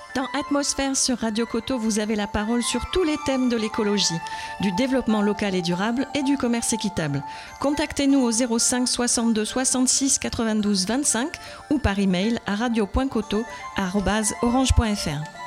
Dans Atmosphère sur Radio Coteau, vous avez la parole sur tous les thèmes de l'écologie, du développement local et durable et du commerce équitable. Contactez-nous au 05 62 66 92 25 ou par email à radio.coteau@orange.fr.